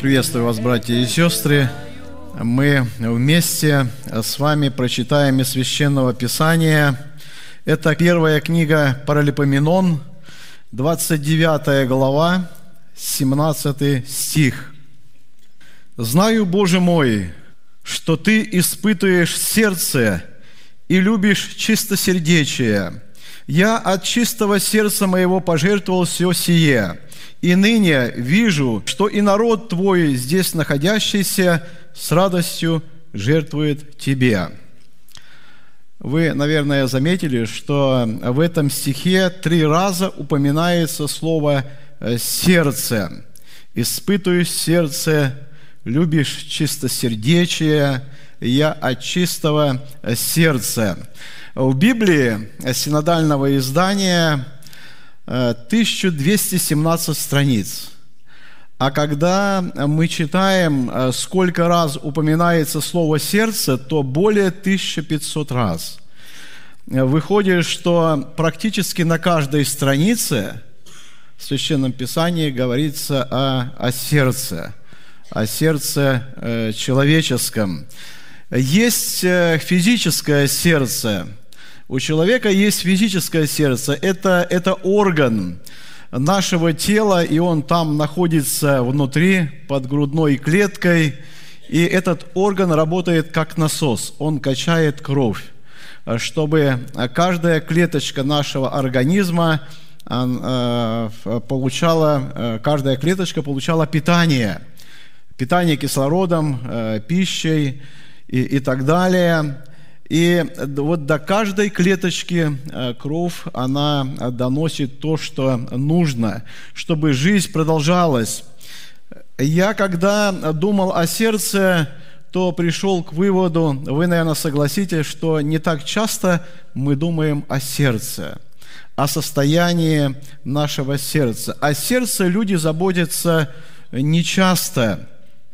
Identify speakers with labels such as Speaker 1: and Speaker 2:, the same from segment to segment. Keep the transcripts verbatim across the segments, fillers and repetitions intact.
Speaker 1: Приветствую вас, братья и сестры. Мы вместе с вами прочитаем из Священного Писания. Это первая книга Паралипоменон, двадцать девятая глава, семнадцатый стих. «Знаю, Боже мой, что Ты испытываешь сердце и любишь чистосердечие. Я от чистого сердца моего пожертвовал все сие, и ныне вижу, что и народ Твой, здесь находящийся, с радостью жертвует Тебе». Вы, наверное, заметили, что в этом стихе три раза упоминается слово «сердце». «Испытываешь сердце, любишь чистосердечие, я от чистого сердца». В Библии синодального издания тысяча двести семнадцать страниц. А когда мы читаем, сколько раз упоминается слово «сердце», то более тысяча пятьсот раз. Выходит, что практически на каждой странице в Священном Писании говорится о, о сердце, о сердце человеческом. Есть физическое сердце. У человека есть физическое сердце. Это, это орган нашего тела, и он там находится внутри, под грудной клеткой. И этот орган работает как насос. Он качает кровь, чтобы каждая клеточка нашего организма получала, каждая клеточка получала питание. Питание кислородом, пищей и, и так далее. И вот до каждой клеточки кровь, она доносит то, что нужно, чтобы жизнь продолжалась. Я, когда думал о сердце, то пришел к выводу, вы, наверное, согласитесь, что не так часто мы думаем о сердце, о состоянии нашего сердца. О сердце люди заботятся нечасто.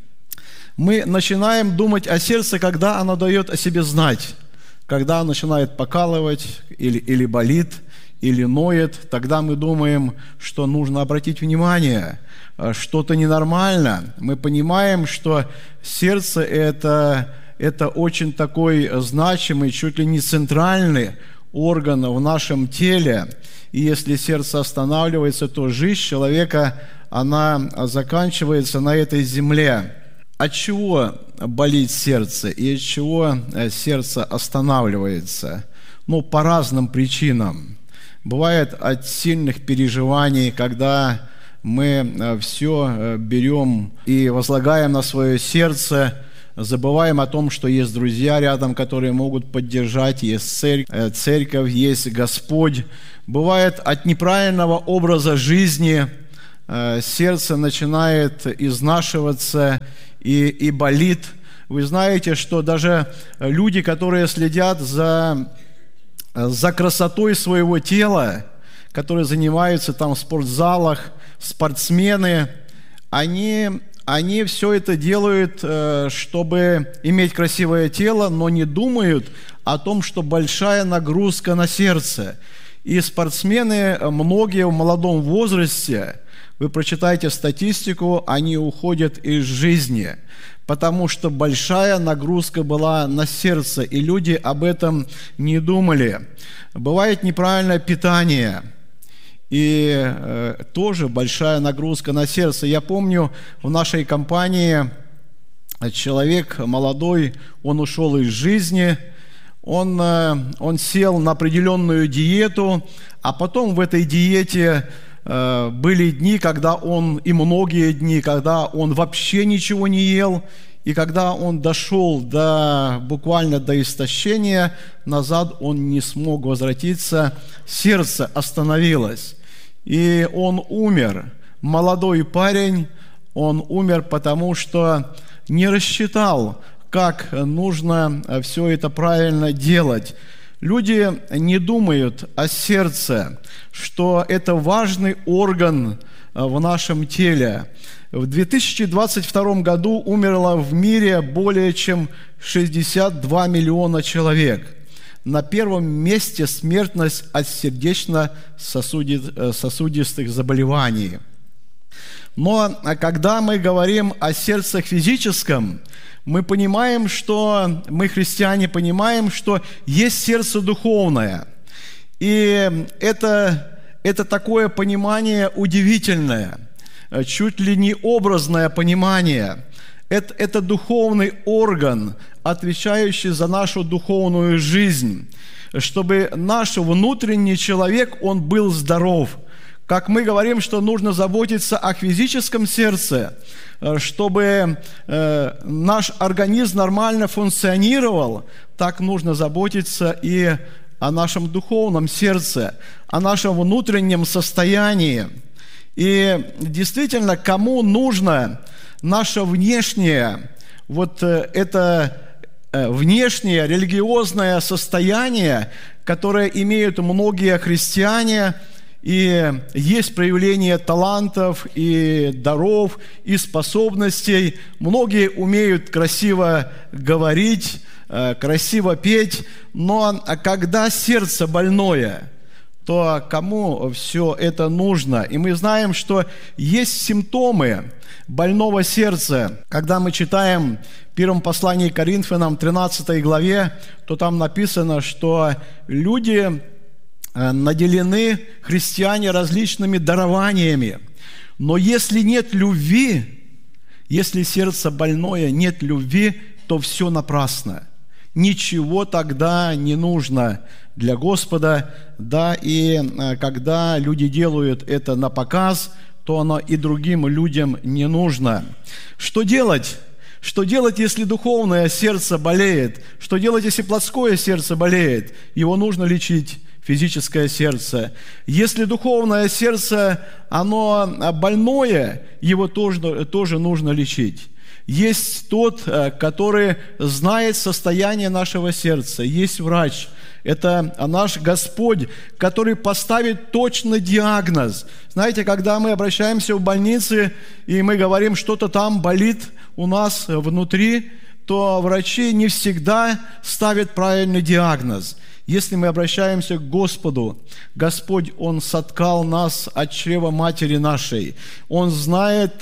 Speaker 1: Мы начинаем думать о сердце, когда оно дает о себе знать. Когда оно начинает покалывать, или, или болит, или ноет, тогда мы думаем, что нужно обратить внимание, что-то ненормально. Мы понимаем, что сердце это, это очень такой значимый, чуть ли не центральный орган в нашем теле. И если сердце останавливается, то жизнь человека, она заканчивается на этой земле. От чего болит сердце и от чего сердце останавливается? Ну, по разным причинам. Бывает от сильных переживаний, когда мы все берем и возлагаем на свое сердце, забываем о том, что есть друзья рядом, которые могут поддержать, есть церковь, церковь, есть Господь. Бывает от неправильного образа жизни, сердце начинает изнашиваться и, и болит. Вы знаете, что даже люди, которые следят за, за красотой своего тела, которые занимаются там в спортзалах, спортсмены, они, они все это делают, чтобы иметь красивое тело, но не думают о том, что большая нагрузка на сердце. И спортсмены, многие в молодом возрасте, вы прочитайте статистику, они уходят из жизни, потому что большая нагрузка была на сердце, и люди об этом не думали. Бывает неправильное питание, и э, тоже большая нагрузка на сердце. Я помню, в нашей компании человек молодой, он ушел из жизни, он, э, он сел на определенную диету, а потом в этой диете были дни, когда он, и многие дни, когда он вообще ничего не ел, и когда он дошел до, буквально до истощения, назад он не смог возвратиться, сердце остановилось, и он умер. Молодой парень, он умер, потому что не рассчитал, как нужно все это правильно делать. Люди не думают о сердце, что это важный орган в нашем теле. В две тысячи двадцать втором году умерло в мире более чем шестьдесят два миллиона человек. На первом месте смертность от сердечно-сосудистых заболеваний. Но когда мы говорим о сердце физическом, мы понимаем, что мы, христиане, понимаем, что есть сердце духовное. И это, это такое понимание удивительное, чуть ли не образное понимание. Это, это духовный орган, отвечающий за нашу духовную жизнь, чтобы наш внутренний человек, он был здоров. Как мы говорим, что нужно заботиться о физическом сердце, чтобы э, наш организм нормально функционировал, так нужно заботиться и о нашем духовном сердце, о нашем внутреннем состоянии. И действительно, кому нужно наше внешнее, вот это внешнее религиозное состояние, которое имеют многие христиане, и есть проявление талантов и даров, и способностей. Многие умеют красиво говорить, красиво петь, но когда сердце больное, то кому все это нужно? И мы знаем, что есть симптомы больного сердца. Когда мы читаем в первом послании к Коринфянам, тринадцатой главе, то там написано, что люди наделены, христиане, различными дарованиями. Но если нет любви, если сердце больное, нет любви, то все напрасно. Ничего тогда не нужно для Господа, да, и когда люди делают это на показ, то оно и другим людям не нужно. Что делать? Что делать, если духовное сердце болеет? Что делать, если плотское сердце болеет? Его нужно лечить. Физическое сердце. Если духовное сердце, оно больное, его тоже, тоже нужно лечить. Есть тот, который знает состояние нашего сердца. Есть врач. Это наш Господь, который поставит точно диагноз. Знаете, когда мы обращаемся в больницы, и мы говорим, что-то там болит у нас внутри, то врачи не всегда ставят правильный диагноз. Если мы обращаемся к Господу, Господь, Он соткал нас от чрева матери нашей. Он знает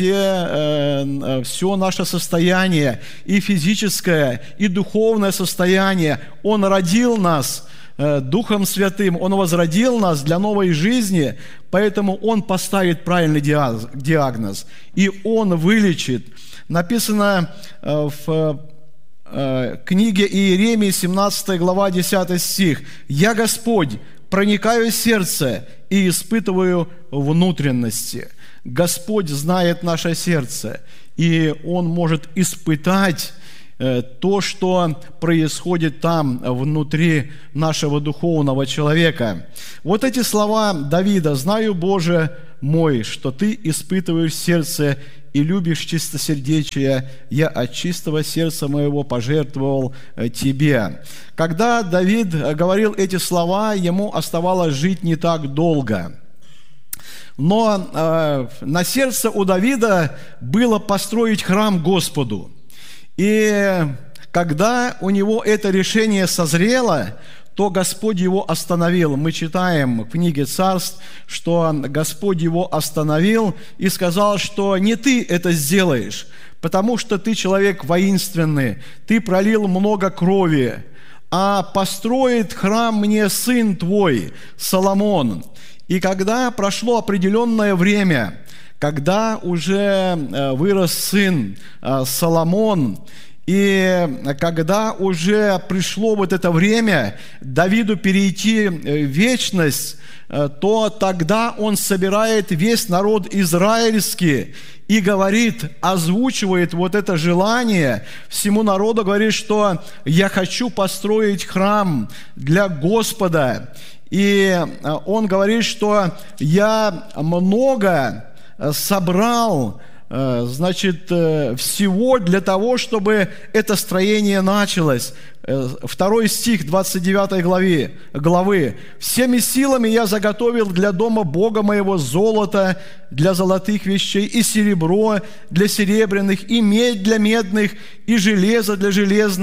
Speaker 1: все, все наше состояние, и физическое, и духовное состояние. Он родил нас Духом Святым, Он возродил нас для новой жизни, поэтому Он поставит правильный диагноз, и Он вылечит. Написано в книге Иеремии, семнадцатая глава, десятый стих. «Я, Господь, проникаю в сердце и испытываю внутренности». Господь знает наше сердце, и Он может испытать то, что происходит там, внутри нашего духовного человека. Вот эти слова Давида: «Знаю, Боже мой, что Ты испытываешь сердце и любишь чистосердечие, я от чистого сердца моего пожертвовал Тебе». Когда Давид говорил эти слова, ему оставалось жить не так долго. Но э, на сердце у Давида было построить храм Господу. И когда у него это решение созрело, то Господь его остановил. Мы читаем в книге Царств, что Господь его остановил и сказал, что не ты это сделаешь, потому что ты человек воинственный, ты пролил много крови, а построит храм мне сын твой, Соломон. И когда прошло определенное время, когда уже вырос сын Соломон, и когда уже пришло вот это время Давиду перейти в вечность, то тогда он собирает весь народ израильский и говорит, озвучивает вот это желание всему народу, говорит, что «я хочу построить храм для Господа». И он говорит, что «я много собрал, значит, всего для того, чтобы это строение началось». Второй стих двадцать девятой главы, главы. «Всеми силами я заготовил для дома Бога моего золото для золотых вещей, и серебро для серебряных, и медь для медных, и железо для железных,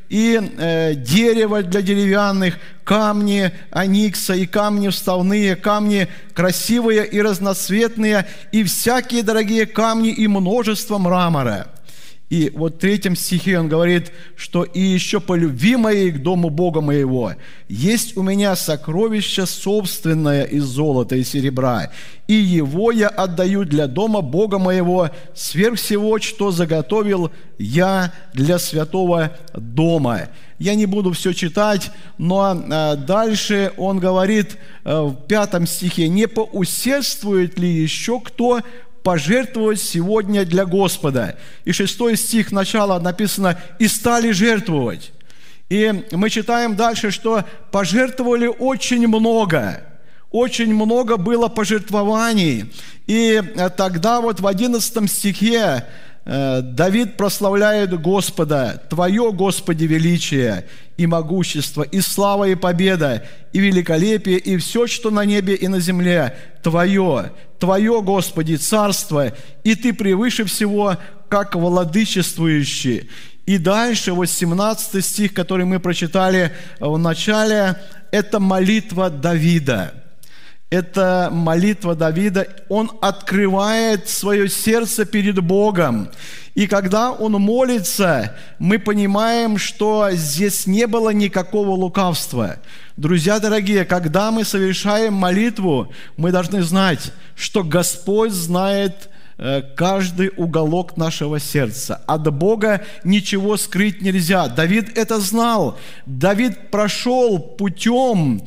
Speaker 1: и э, дерево для деревянных, камни оникса и камни вставные, камни красивые и разноцветные, и всякие дорогие камни, и множество мрамора». И вот в третьем стихе он говорит, что «И еще по любви моей к дому Бога моего есть у меня сокровище собственное из золота и серебра, и его я отдаю для дома Бога моего сверх всего, что заготовил я для святого дома». Я не буду все читать, но дальше он говорит в пятом стихе: «Не поусердствует ли еще кто пожертвовать сегодня для Господа?» И шестой стих начала написано: «И стали жертвовать». И мы читаем дальше, что пожертвовали очень много. Очень много было пожертвований. И тогда вот в одиннадцатом стихе Давид прославляет Господа: «Твое, Господи, величие и могущество, и слава, и победа, и великолепие, и все, что на небе и на земле, Твое, Твое, Господи, царство, и Ты превыше всего, как владычествующий». И дальше, вот семнадцатый стих, который мы прочитали в начале, это молитва Давида. Это молитва Давида. Он открывает свое сердце перед Богом. И когда он молится, мы понимаем, что здесь не было никакого лукавства. Друзья дорогие, когда мы совершаем молитву, мы должны знать, что Господь знает каждый уголок нашего сердца. От Бога ничего скрыть нельзя. Давид это знал. Давид прошел путем,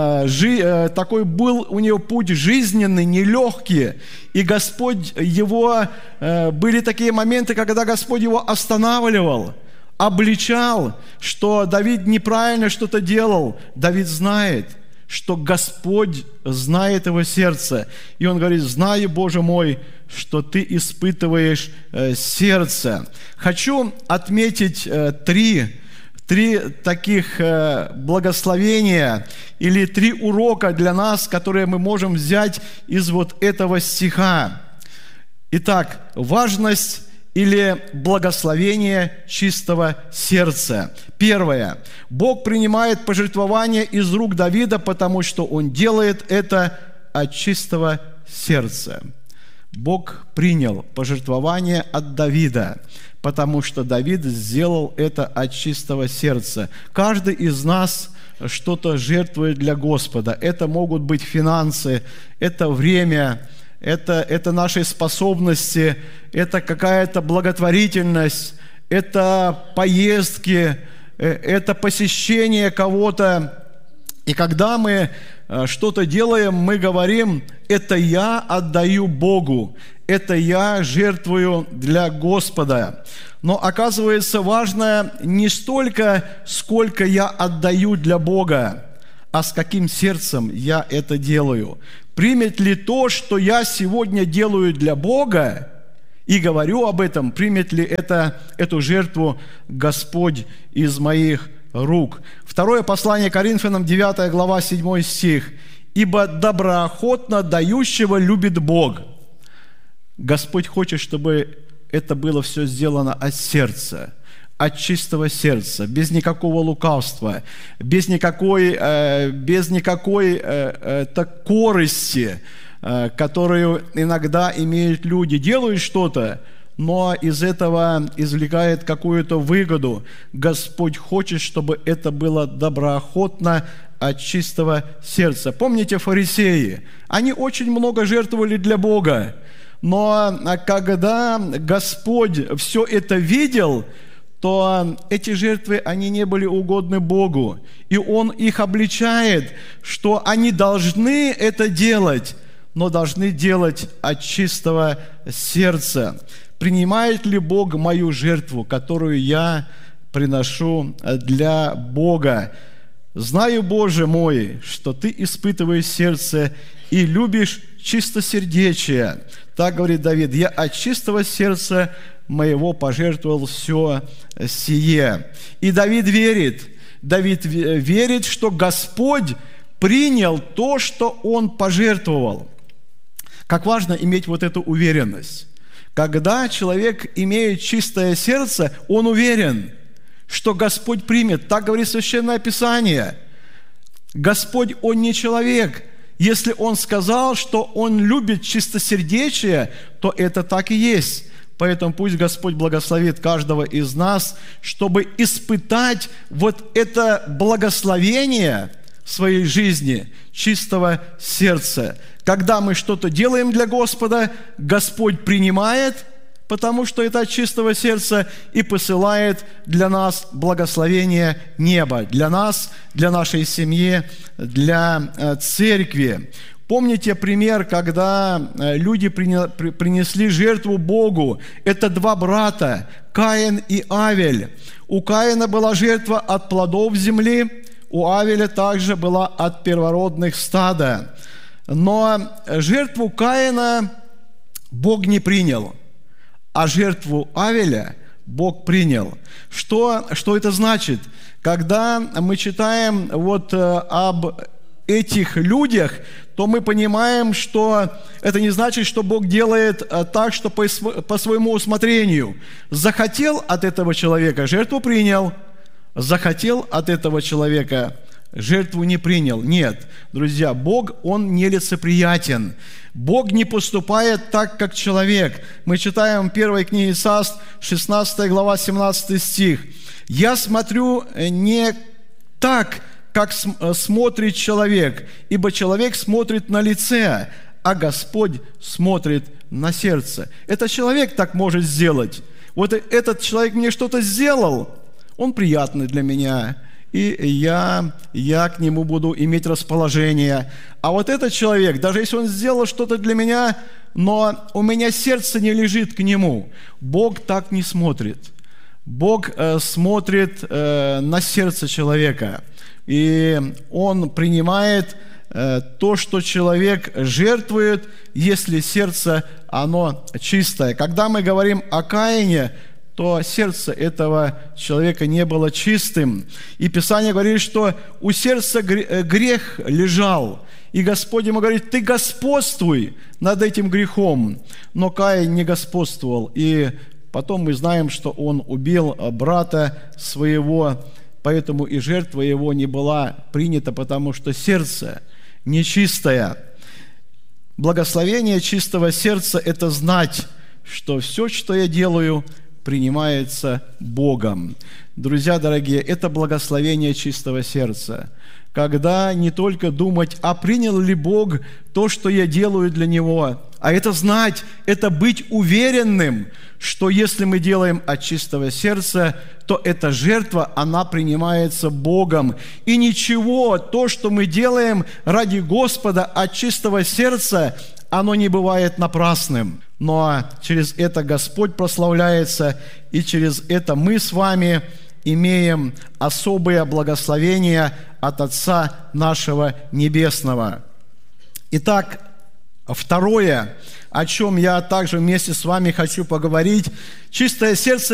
Speaker 1: такой был у него путь жизненный, нелегкий. И Господь его, были такие моменты, когда Господь его останавливал, обличал, что Давид неправильно что-то делал. Давид знает, что Господь знает его сердце. И он говорит: «Знаю, Боже мой, что Ты испытываешь э, сердце». Хочу отметить э, три, три таких э, благословения или три урока для нас, которые мы можем взять из вот этого стиха. Итак, важность или благословение чистого сердца. Первое. Бог принимает пожертвование из рук Давида, потому что Он делает это от чистого сердца. Бог принял пожертвование от Давида, потому что Давид сделал это от чистого сердца. Каждый из нас что-то жертвует для Господа. Это могут быть финансы, это время, это, это наши способности, это какая-то благотворительность, это поездки, это посещение кого-то. И когда мы что-то делаем, мы говорим: это я отдаю Богу, это я жертвую для Господа. Но оказывается, важно не столько, сколько я отдаю для Бога, а с каким сердцем я это делаю. Примет ли то, что я сегодня делаю для Бога, и говорю об этом, примет ли это, эту жертву Господь из моих рук? Второе послание Коринфянам, девятая глава, седьмой стих. «Ибо доброохотно дающего любит Бог». Господь хочет, чтобы это было все сделано от сердца, от чистого сердца, без никакого лукавства, без никакой, э, без никакой э, э, так, корысти, э, которую иногда имеют люди. Делают что-то, но из этого извлекает какую-то выгоду. Господь хочет, чтобы это было доброохотно, от чистого сердца. Помните фарисеи? Они очень много жертвовали для Бога, но когда Господь все это видел, то эти жертвы, они не были угодны Богу. И Он их обличает, что они должны это делать, но должны делать от чистого сердца. Принимает ли Бог мою жертву, которую я приношу для Бога? «Знаю, Боже мой, что Ты испытываешь сердце и любишь чистосердечие». Так говорит Давид: «Я от чистого сердца моего пожертвовал все сие». И Давид верит, Давид верит, что Господь принял то, что он пожертвовал. Как важно иметь вот эту уверенность. Когда человек имеет чистое сердце, он уверен, что Господь примет. Так говорит Священное Писание. Господь, Он не человек. Если Он сказал, что Он любит чистосердечие, то это так и есть. Поэтому пусть Господь благословит каждого из нас, чтобы испытать вот это благословение в своей жизни чистого сердца. Когда мы что-то делаем для Господа, Господь принимает, потому что это от чистого сердца, и посылает для нас благословение неба, для нас, для нашей семьи, для церкви. Помните пример, когда люди принесли жертву Богу? Это два брата, Каин и Авель. У Каина была жертва от плодов земли, у Авеля также была от первородных стада. Но жертву Каина Бог не принял, а жертву Авеля Бог принял. Что, что это значит? Когда мы читаем вот об этих людях, то мы понимаем, что это не значит, что Бог делает так, что по, по своему усмотрению. Захотел от этого человека, жертву принял. Захотел от этого человека, жертву не принял. Нет, друзья, Бог, Он нелицеприятен. Бог не поступает так, как человек. Мы читаем в первой книге Царств, шестнадцатая глава, семнадцатый стих. «Я смотрю не так, как смотрит человек, ибо человек смотрит на лице, а Господь смотрит на сердце». Это человек так может сделать. Вот этот человек мне что-то сделал, он приятный для меня, и я, я к нему буду иметь расположение. А вот этот человек, даже если он сделал что-то для меня, но у меня сердце не лежит к нему, Бог так не смотрит. Бог э, смотрит э, на сердце человека, и Он принимает э, то, что человек жертвует, если сердце, оно чистое. Когда мы говорим о Каине, то сердце этого человека не было чистым. И Писание говорит, что у сердца грех лежал. И Господь ему говорит: ты господствуй над этим грехом. Но Каин не господствовал. И потом мы знаем, что он убил брата своего, поэтому и жертва его не была принята, потому что сердце нечистое. Благословение чистого сердца – это знать, что все, что я делаю, принимается Богом. Друзья дорогие, это благословение чистого сердца. Когда не только думать, а принял ли Бог то, что я делаю для Него, а это знать, это быть уверенным, что если мы делаем от чистого сердца, то эта жертва, она принимается Богом. И ничего, то, что мы делаем ради Господа от чистого сердца, оно не бывает напрасным. Но через это Господь прославляется, и через это мы с вами имеем особые благословения от Отца нашего Небесного. Итак, второе, о чем я также вместе с вами хочу поговорить. Чистое сердце